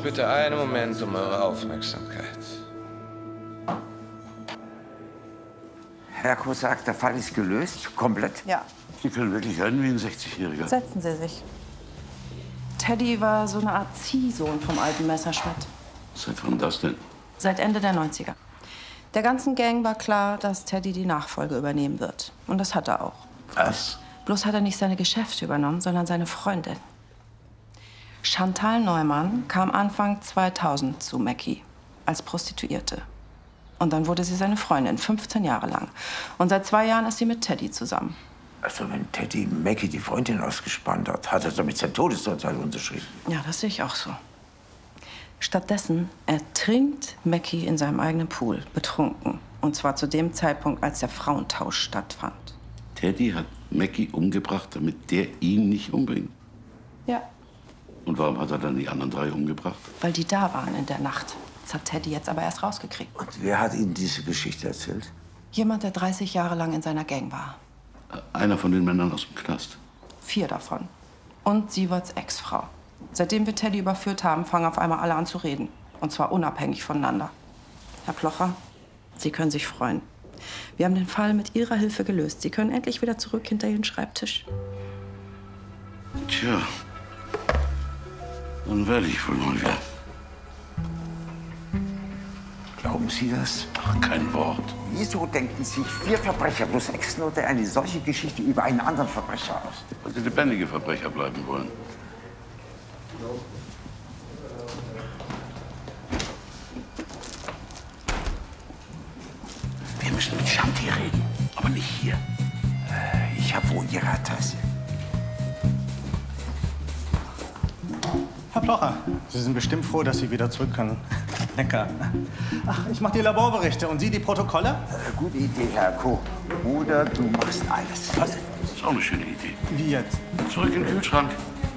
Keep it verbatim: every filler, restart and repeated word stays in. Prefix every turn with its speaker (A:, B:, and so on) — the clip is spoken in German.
A: bitte einen Moment um eure Aufmerksamkeit.
B: Herr Kosak, der Fall ist gelöst, komplett?
C: Ja.
D: Sie können wirklich reden wie ein sechzigjähriger.
C: Setzen Sie sich. Teddy war so eine Art Ziehsohn vom alten Messerschmidt.
D: Seit wann das denn?
C: Seit Ende der neunziger. Der ganzen Gang war klar, dass Teddy die Nachfolge übernehmen wird. Und das hat er auch.
D: Was?
C: Bloß hat er nicht seine Geschäfte übernommen, sondern seine Freundin. Chantal Neumann kam Anfang zweitausend zu Mackie als Prostituierte. Und dann wurde sie seine Freundin, fünfzehn Jahre lang. Und seit zwei Jahren ist sie mit Teddy zusammen.
B: Also wenn Teddy Mackie die Freundin ausgespannt hat, hat er damit sein Todesurteil unterschrieben.
C: Ja, das sehe ich auch so. Stattdessen ertrinkt Mackie in seinem eigenen Pool, betrunken. Und zwar zu dem Zeitpunkt, als der Frauentausch stattfand.
D: Teddy hat Mackie umgebracht, damit der ihn nicht umbringt.
C: Ja.
D: Und warum hat er dann die anderen drei umgebracht?
C: Weil die da waren in der Nacht. Das hat Teddy jetzt aber erst rausgekriegt.
B: Und wer hat Ihnen diese Geschichte erzählt?
C: Jemand, der dreißig Jahre lang in seiner Gang war.
D: Einer von den Männern aus dem Knast.
C: Vier davon. Und Sieverts Ex-Frau. Seitdem wir Teddy überführt haben, fangen auf einmal alle an zu reden. Und zwar unabhängig voneinander. Herr Plocher, Sie können sich freuen. Wir haben den Fall mit Ihrer Hilfe gelöst. Sie können endlich wieder zurück hinter Ihren Schreibtisch.
D: Tja, dann werde ich wohl mal wieder.
B: Glauben Sie das?
D: Ach, kein Wort.
B: Wieso denken sich vier Verbrecher plus Ex-Note eine solche Geschichte über einen anderen Verbrecher aus?
D: Weil sie lebendige Verbrecher bleiben wollen.
B: Wir müssen mit Shanti reden, aber nicht hier. Äh, ich habe wohl Ihre Adresse.
E: Herr Plocher, Sie sind bestimmt froh, dass Sie wieder zurück können. Lecker. Ach, ich mache die Laborberichte und Sie die Protokolle?
B: Äh, gute Idee, Herr Co. Oder du machst alles.
D: Was? Das ist auch eine schöne Idee.
E: Wie jetzt?
D: Zurück in den Kühlschrank.